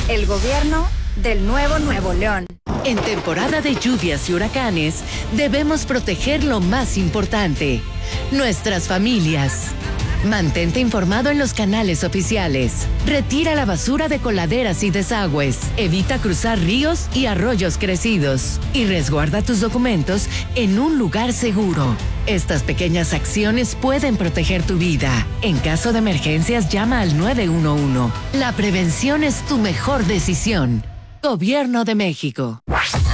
El gobierno del nuevo Nuevo León. En temporada de lluvias y huracanes, debemos proteger lo más importante, nuestras familias. Mantente informado en los canales oficiales. Retira la basura de coladeras y desagües. Evita cruzar ríos y arroyos crecidos. Y resguarda tus documentos en un lugar seguro. Estas pequeñas acciones pueden proteger tu vida. En caso de emergencias, llama al 911. La prevención es tu mejor decisión. Gobierno de México.